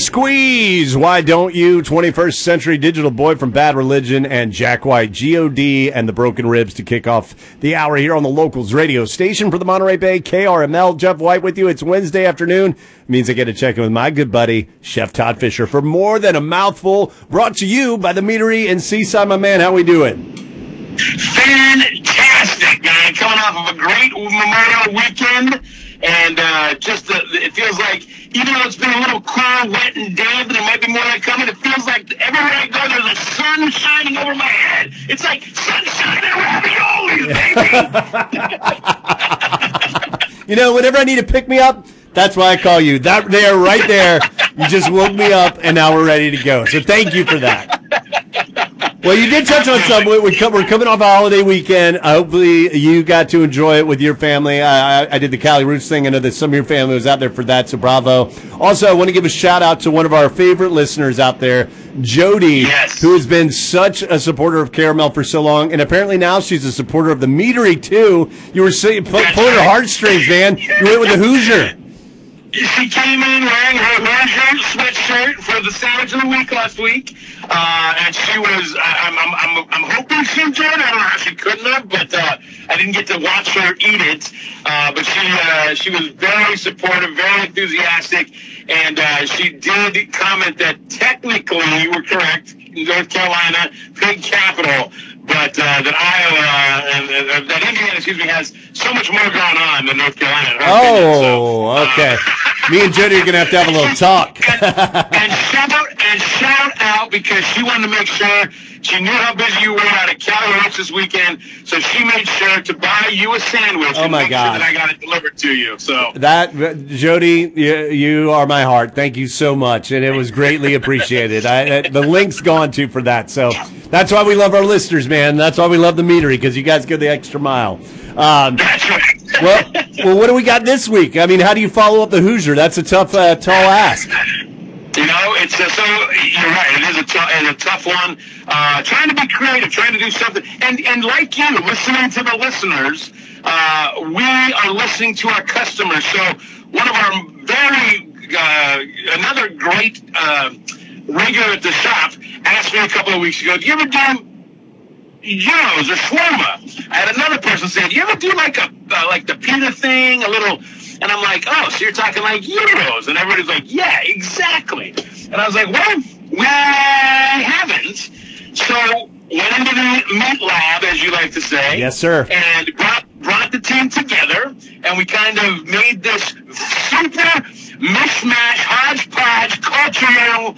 Squeeze, Why Don't You? 21st Century Digital Boy from Bad Religion, and Jack White, G.O.D. and the Broken Ribs to kick off the hour here on the Locals radio station for the Monterey Bay, KRML. Jeff White with you. It's Wednesday afternoon. It means I get to check in with my good buddy, Chef Todd Fisher, for More Than a Mouthful, brought to you by the Meadery in Seaside. My man, how we doing? Fantastic, man. Coming off of a great Memorial weekend. And it feels like, even though it's been a little cool, wet, and damp, and there might be more that coming, it feels like everywhere I go, there's a sun shining over my head. It's like sunshine and raviolis, baby! You know, whenever I need to pick me up, that's why I call you. That there, right there, you just woke me up, and now we're ready to go. So thank you for that. Well, you did touch on something. We're coming off a holiday weekend. Hopefully, you got to enjoy it with your family. I did the Cali Roots thing. I know that some of your family was out there for that, so bravo. Also, I want to give a shout-out to one of our favorite listeners out there, Jody, yes, who has been such a supporter of Caramel for so long, and apparently now she's a supporter of the Meadery, too. You were pulling her heartstrings, man. You went with the Hoosier. She came in wearing her Hoosier sweatshirt for the sandwich of the week last week, and she was. I'm hoping she enjoyed it. I don't know how she couldn't have, but I didn't get to watch her eat it. But she was very supportive, very enthusiastic, and she did comment that technically you were correct. North Carolina, big capital. But that Iowa and that Indiana, has so much more going on than North Carolina. Okay. Me and Jody are going to have a little talk. and shout out, because she wanted to make sure she knew how busy you were out at Cali Roots this weekend, so she made sure to buy you a sandwich. Oh my God! Sure that I got it delivered to you. So that, Jody, you are my heart. Thank you so much, and it was greatly appreciated. The link's gone to for that. So that's why we love our listeners, man. That's why we love the Meadery, because you guys go the extra mile. That's right. well, what do we got this week? I mean, how do you follow up the Hoosier? That's a tall ask. You know, it's so you're right. It is a tough one. Trying to be creative, trying to do something, and like you, listening to the listeners, we are listening to our customers. So one of our another great regular at the shop asked me a couple of weeks ago, "Do you ever do gyros or shawarma?" I had another person say, "Do you ever do like the pita thing, a little?" And I'm like, "Oh, so you're talking like gyros?" And everybody's like, "Yeah, exactly." And I was like, "Well, we haven't." So went into the meat lab, as you like to say. Yes, sir. And brought the team together, and we kind of made this super mishmash, hodgepodge, cultural,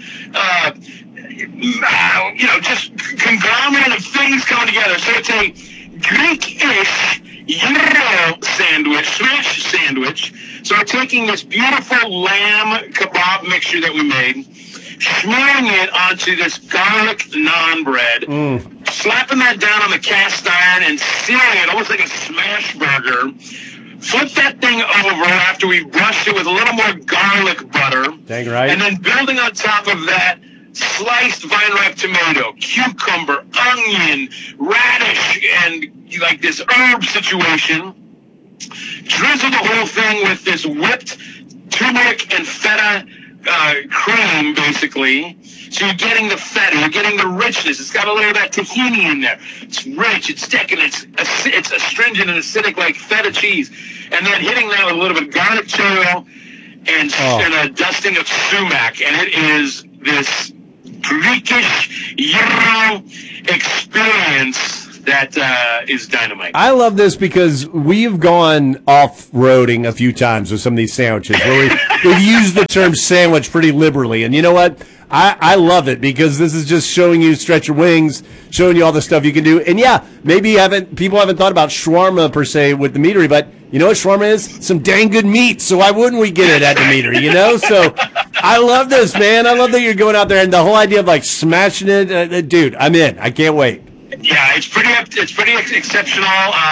just conglomerate of things coming together. So it's a Greek-ish Euro sandwich, smash sandwich. So we're taking this beautiful lamb kebab mixture that we made, smearing it onto this garlic naan bread, slapping that down on the cast iron and searing it almost like a smash burger. Flip that thing over after we brushed it with a little more garlic butter. Dang right. And then building on top of that, sliced vine-ripe tomato, cucumber, onion, radish, and like this herb situation. Drizzle the whole thing with this whipped turmeric and feta cream, basically. So you're getting the feta, you're getting the richness. It's got a little of that tahini in there. It's rich, it's thick, and it's astringent and acidic like feta cheese. And then hitting that with a little bit of garlic churro and a dusting of sumac. And it is this Greekish Euro experience that is dynamite. I love this because we've gone off-roading a few times with some of these sandwiches where we've used the term sandwich pretty liberally. And you know what? I love it because this is just showing you stretch your wings, showing you all the stuff you can do. And yeah, maybe people haven't thought about shawarma per se with the Meadery, but you know what shawarma is? Some dang good meat. So why wouldn't we get it at the Meadery, you know? So I love this, man. I love that you're going out there and the whole idea of like smashing it. Dude, I'm in. I can't wait. Yeah, it's pretty exceptional.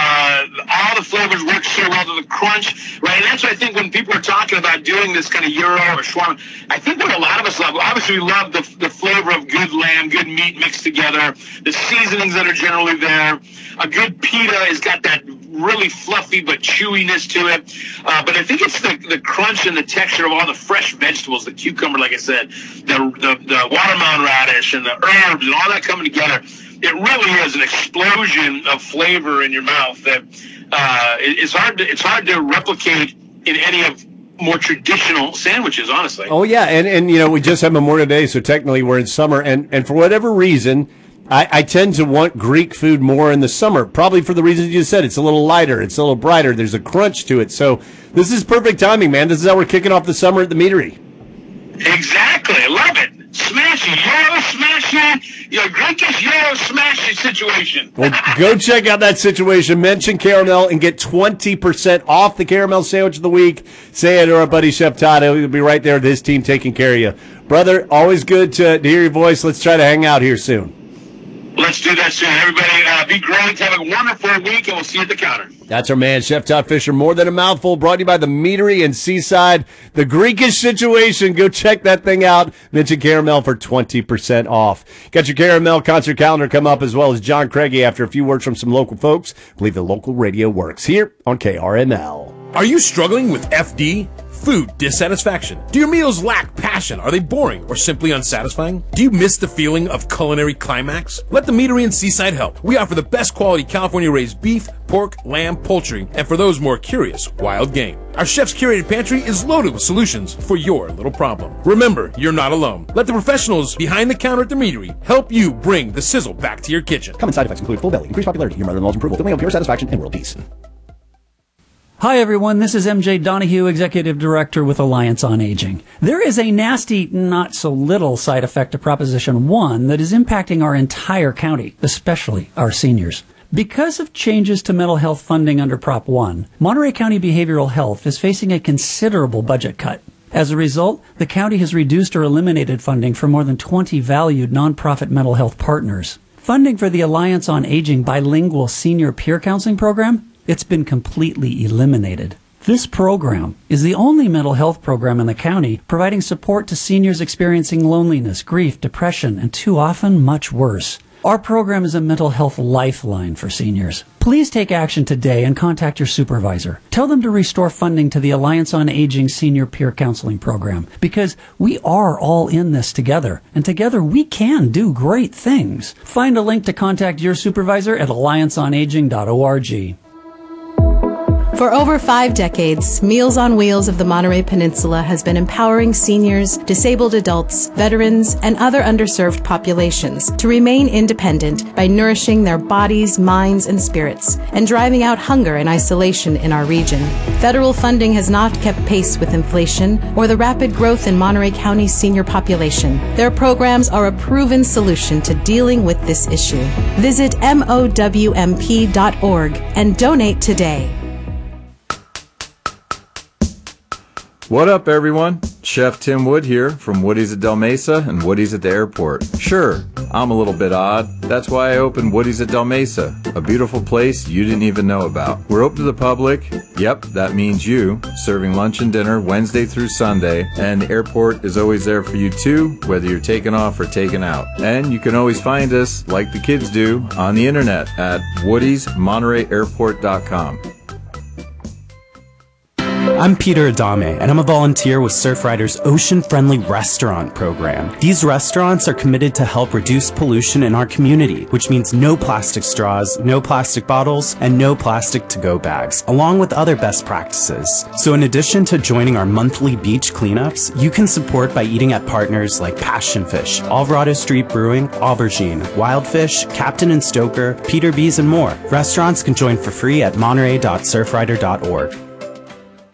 All the flavors work so well to the crunch, right? And that's what I think when people are talking about doing this kind of gyro or shawarma, I think what a lot of us love, obviously we love the flavor of good lamb, good meat mixed together, the seasonings that are generally there. A good pita has got that really fluffy but chewiness to it. But I think it's the crunch and the texture of all the fresh vegetables, the cucumber, like I said, the watermelon radish and the herbs and all that coming together. It really is an explosion of flavor in your mouth that it's hard to replicate in any of more traditional sandwiches, honestly. Oh yeah, and we just had Memorial Day, so technically we're in summer, and for whatever reason, I tend to want Greek food more in the summer, probably for the reasons you said. It's a little lighter, it's a little brighter, there's a crunch to it. So this is perfect timing, man. This is how we're kicking off the summer at the Meadery. Exactly, I love it. Smashy, Euro smashing, Greekish Euro smashing situation. Well, go check out that situation. Mention Caramel and get 20% off the Caramel Sandwich of the Week. Say it to our buddy Chef Todd. He'll be right there with his team taking care of you. Brother, always good to hear your voice. Let's try to hang out here soon. Let's do that soon. Everybody, be great. Have a wonderful week, and we'll see you at the counter. That's our man, Chef Todd Fisher. More Than a Mouthful, brought to you by the Meadery and Seaside. The Greekish situation. Go check that thing out. Mention Caramel for 20% off. Got your Caramel concert calendar come up, as well as John Craigie after a few words from some local folks. Believe the local radio works here on KRML. Are you struggling with FD? Food dissatisfaction? Do your meals lack passion? Are they boring or simply unsatisfying? Do you miss the feeling of culinary climax? Let the Meadery and Seaside help. We offer the best quality California-raised beef, pork, lamb, poultry, and for those more curious, wild game. Our chef's curated pantry is loaded with solutions for your little problem. Remember, you're not alone. Let the professionals behind the counter at the Meadery help you bring the sizzle back to your kitchen. Common side effects include full belly, increased popularity, your mother-in-law's approval, delay on pure satisfaction, and world peace. Hi everyone, this is MJ Donahue, Executive Director with Alliance on Aging. There is a nasty, not so little side effect of Proposition 1 that is impacting our entire county, especially our seniors. Because of changes to mental health funding under Prop 1, Monterey County Behavioral Health is facing a considerable budget cut. As a result, the county has reduced or eliminated funding for more than 20 valued nonprofit mental health partners. Funding for the Alliance on Aging bilingual senior peer counseling program, it's been completely eliminated. This program is the only mental health program in the county providing support to seniors experiencing loneliness, grief, depression, and too often much worse. Our program is a mental health lifeline for seniors. Please take action today and contact your supervisor. Tell them to restore funding to the Alliance on Aging Senior Peer Counseling Program, because we are all in this together, and together we can do great things. Find a link to contact your supervisor at allianceonaging.org. For over 5 decades, Meals on Wheels of the Monterey Peninsula has been empowering seniors, disabled adults, veterans, and other underserved populations to remain independent by nourishing their bodies, minds, and spirits, and driving out hunger and isolation in our region. Federal funding has not kept pace with inflation or the rapid growth in Monterey County's senior population. Their programs are a proven solution to dealing with this issue. Visit MOWMP.org and donate today. What up, everyone? Chef Tim Wood here from Woody's at Del Mesa and Woody's at the airport. Sure, I'm a little bit odd. That's why I opened Woody's at Del Mesa, a beautiful place you didn't even know about. We're open to the public. Yep, that means you. Serving lunch and dinner Wednesday through Sunday. And the airport is always there for you too, whether you're taking off or taking out. And you can always find us, like the kids do, on the internet at woodysmontereyairport.com. I'm Peter Adame, and I'm a volunteer with Surfrider's Ocean Friendly Restaurant program. These restaurants are committed to help reduce pollution in our community, which means no plastic straws, no plastic bottles, and no plastic to-go bags, along with other best practices. So in addition to joining our monthly beach cleanups, you can support by eating at partners like Passion Fish, Alvarado Street Brewing, Aubergine, Wildfish, Captain and Stoker, Peter B's, and more. Restaurants can join for free at monterey.surfrider.org.